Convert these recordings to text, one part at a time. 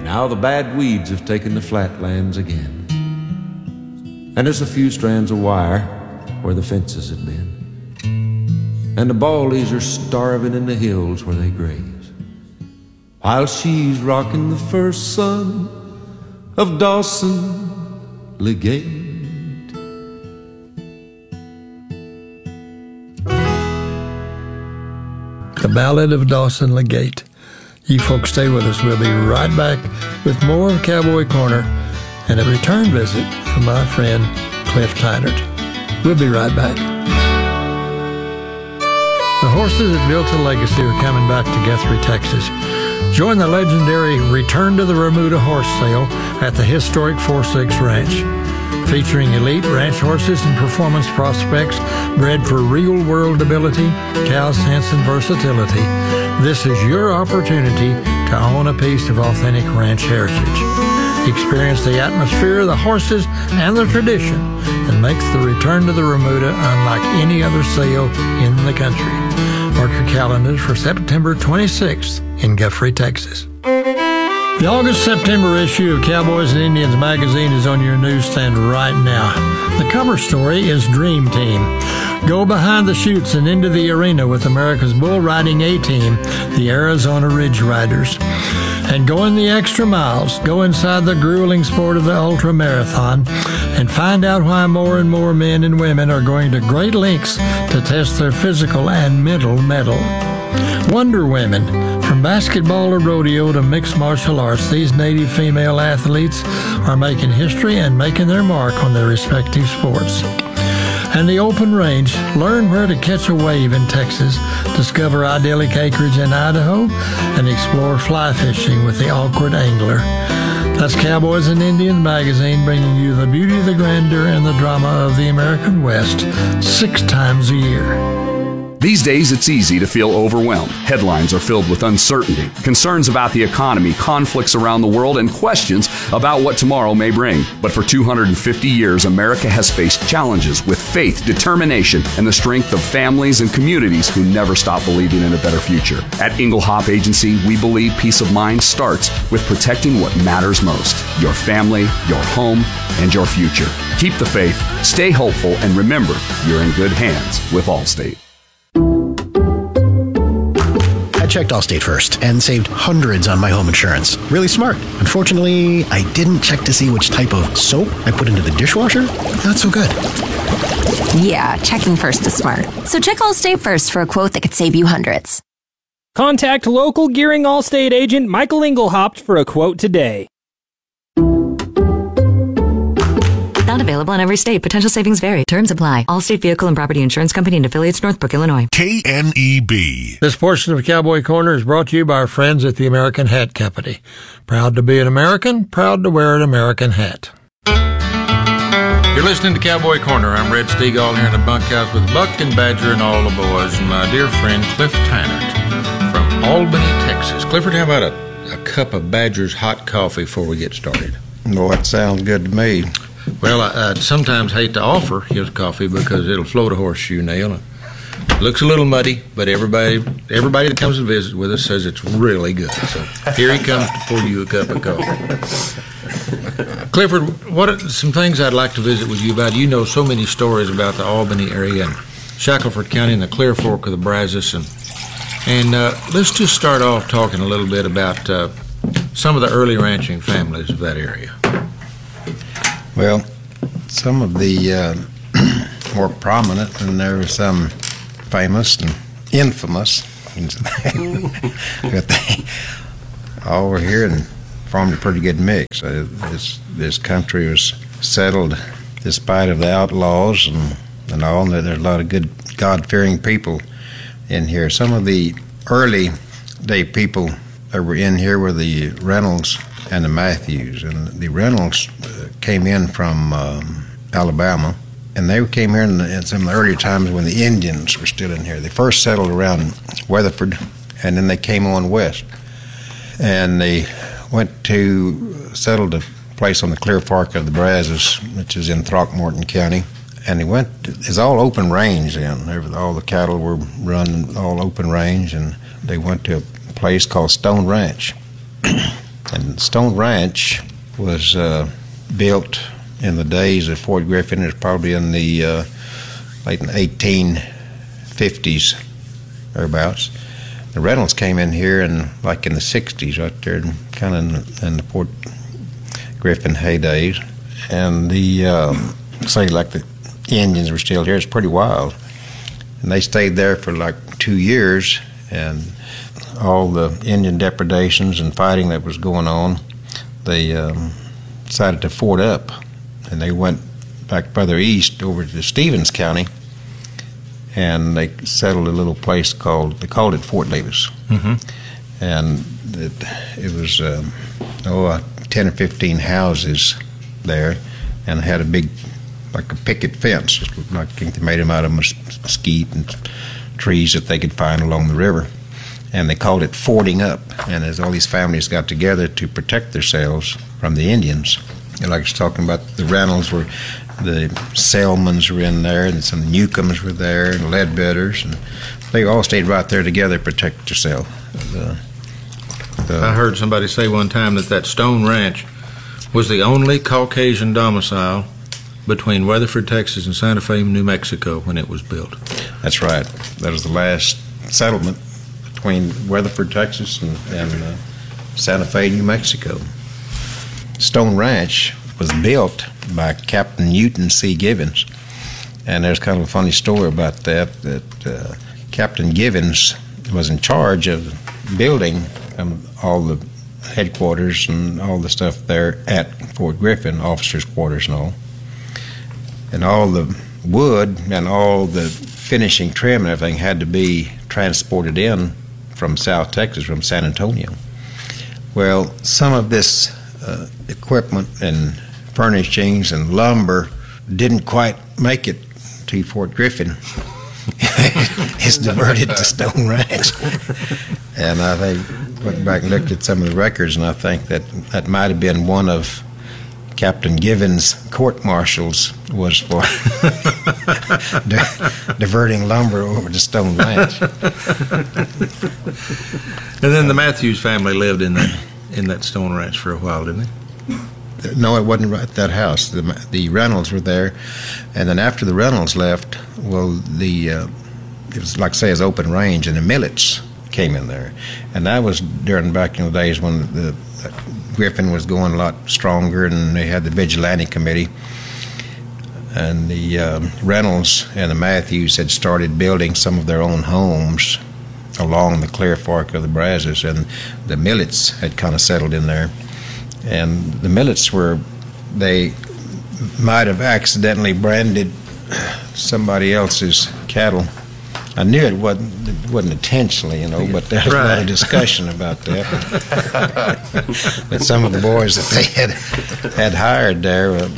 Now the bad weeds have taken the flatlands again, and there's a few strands of wire where the fences had been, and the ballies are starving in the hills where they graze, while she's rocking the first son of Dawson Legate. The Ballad of Dawson Legate. You folks stay with us. We'll be right back with more of Cowboy Corner and a return visit from my friend Cliff Tynert. We'll be right back. The horses that built a legacy are coming back to Guthrie, Texas. Join the legendary Return to the Remuda horse sale at the historic 4-6 Ranch. Featuring elite ranch horses and performance prospects bred for real-world ability, cow sense, and versatility, this is your opportunity to own a piece of authentic ranch heritage. Experience the atmosphere, the horses, and the tradition that makes the Return to the Remuda unlike any other sale in the country. Mark your calendars for September 26th in Guthrie, Texas. The August-September issue of Cowboys and Indians magazine is on your newsstand right now. The cover story is Dream Team. Go behind the chutes and into the arena with America's bull riding A-team, the Arizona Ridge Riders. And go in the extra miles, go inside the grueling sport of the ultra marathon, and find out why more and more men and women are going to great lengths to test their physical and mental mettle. Wonder Women. From basketball to rodeo to mixed martial arts, these native female athletes are making history and making their mark on their respective sports. And the Open Range. Learn where to catch a wave in Texas, discover idyllic acreage in Idaho, and explore fly fishing with the Awkward Angler. That's Cowboys and Indians magazine, bringing you the beauty, the grandeur, and the drama of the American West 6 times a year. These days, it's easy to feel overwhelmed. Headlines are filled with uncertainty, concerns about the economy, conflicts around the world, and questions about what tomorrow may bring. But for 250 years, America has faced challenges with faith, determination, and the strength of families and communities who never stop believing in a better future. At Engelhop Agency, we believe peace of mind starts with protecting what matters most: your family, your home, and your future. Keep the faith, stay hopeful, and remember, you're in good hands with Allstate. I checked Allstate first and saved hundreds on my home insurance. Really smart. Unfortunately, I didn't check to see which type of soap I put into the dishwasher. Not so good. Yeah, checking first is smart. So check Allstate first for a quote that could save you hundreds. Contact local Gearing Allstate agent Michael Engelhaupt for a quote today. Not available in every state. Potential savings vary. Terms apply. Allstate Vehicle and Property Insurance Company and affiliates, Northbrook, Illinois. KNEB. This portion of Cowboy Corner is brought to you by our friends at the American Hat Company. Proud to be an American, proud to wear an American hat. You're listening to Cowboy Corner. I'm Red Stegall here in the bunkhouse with Buck and Badger and all the boys, and my dear friend Cliff Tynert from Albany, Texas. Clifford, how about a cup of Badger's hot coffee before we get started? No, that sounds good to me. Well, I sometimes hate to offer his coffee because it'll float a horseshoe nail. It looks a little muddy, but everybody that comes and visits with us says it's really good. So here he comes to pour you a cup of coffee. Clifford, what are some things I'd like to visit with you about? You know so many stories about the Albany area and Shackelford County and the Clear Fork of the Brazos. And let's just start off talking a little bit about some of the early ranching families of that area. Well, some of the more prominent, and there are some famous and infamous, but they all were here and formed a pretty good mix. This country was settled despite of the outlaws and all, and there's a lot of good God-fearing people in here. Some of the early day people that were in here were the Reynolds and the Matthews, and the Reynolds came in from Alabama, and they came here in some of the earlier times when the Indians were still in here. They first settled around Weatherford, and then they came on west, and they went to settle a place on the Clear Fork of the Brazos, which is in Throckmorton County, and they went. It's all open range then. All the cattle were run all open range, and they went to a place called Stone Ranch. And Stone Ranch was built in the days of Fort Griffin. It was probably in the late 1850s, thereabouts. The Reynolds came in here in the 60s, right there, kind of in the Fort Griffin heydays. And the Indians were still here. It's pretty wild. And they stayed there for 2 years, and all the Indian depredations and fighting that was going on, they decided to fort up, and they went back further east over to Stevens County, and they settled a little place they called it Fort Davis. Mm-hmm. And it was 10 or 15 houses there, and had a big, a picket fence, just like they made them out of mesquite and trees that they could find along the river. And they called it forting up. And as all these families got together to protect themselves from the Indians, and like I was talking about, the Reynolds the Selmans were in there, and some Newcombs were there, and Ledbetters, and they all stayed right there together to protect themselves. I heard somebody say one time that Stone Ranch was the only Caucasian domicile between Weatherford, Texas, and Santa Fe, New Mexico, when it was built. That's right. That was the last settlement between Weatherford, Texas, and Santa Fe, New Mexico. Stone Ranch was built by Captain Newton C. Givens, and there's kind of a funny story about that Captain Givens was in charge of building all the headquarters and all the stuff there at Fort Griffin, officers' quarters and all. And all the wood and all the finishing trim and everything had to be transported in from South Texas, from San Antonio. Well, some of this equipment and furnishings and lumber didn't quite make it to Fort Griffin. It's diverted to Stone Ranch. And I think, went back and looked at some of the records, and I think that might have been one of Captain Givens' court-martials was for diverting lumber over to Stone Ranch. And then the Matthews family lived in that Stone Ranch for a while, didn't they? No, it wasn't right at that house. The Reynolds were there, and then after the Reynolds left, well, it was like say, as open range, and the Millets came in there, and that was back in the days when the Griffin was going a lot stronger, and they had the Vigilante Committee, and the Reynolds and the Matthews had started building some of their own homes along the Clear Fork of the Brazos, and the Millets had kind of settled in there. And the Millets they might have accidentally branded somebody else's cattle. I knew it wasn't intentionally, but there was a lot of discussion about that. But some of the boys that they had hired there,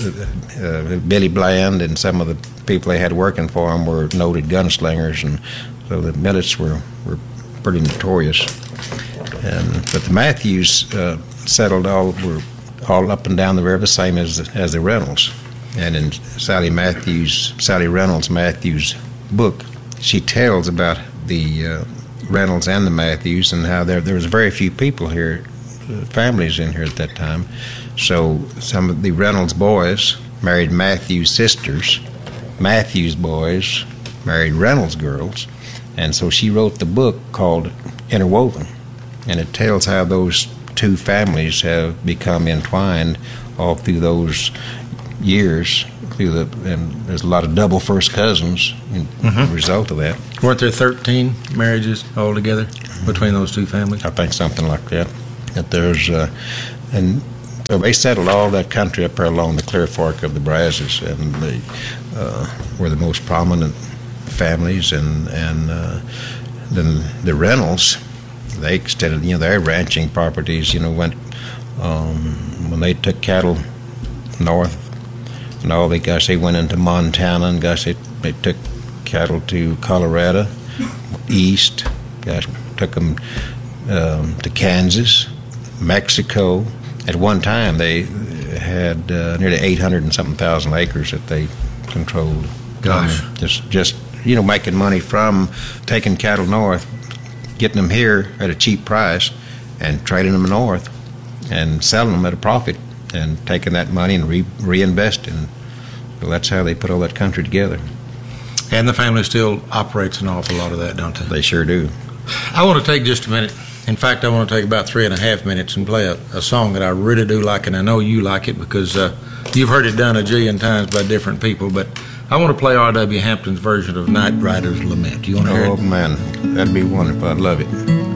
Billy Bland and some of the people they had working for them were noted gunslingers, and so the Millets were pretty notorious. But the Matthews settled were all up and down the river, same as the Reynolds. And in Sally Reynolds Matthews' book, she tells about the Reynolds and the Matthews, and how there was very few people here, families in here at that time. So some of the Reynolds boys married Matthews' sisters, Matthews boys married Reynolds girls, and so she wrote the book called Interwoven, and it tells how those two families have become entwined all through those years. And there's a lot of double first cousins in the result of that. Weren't there 13 marriages altogether between those two families? I think something like that. That there's and so they settled all that country up there along the Clear Fork of the Brazos, and they were the most prominent families. And then the Reynolds, they extended, their ranching properties, went when they took cattle north. And all they went into Montana, and they took cattle to Colorado, east. Took them to Kansas, Mexico. At one time, they had nearly 800 and something thousand acres that they controlled. Gosh, just making money from taking cattle north, getting them here at a cheap price, and trading them north. and selling them at a profit and taking that money and reinvesting. Well, that's how they put all that country together. And the family still operates an awful lot of that, don't they? They sure do. I want to take just a minute. In fact, I want to take about 3.5 minutes and play a song that I really do like, and I know you like it because you've heard it done a jillion times by different people, but I want to play R.W. Hampton's version of Night Rider's Lament. Do you want to hear it? Oh, man, that'd be wonderful. I'd love it.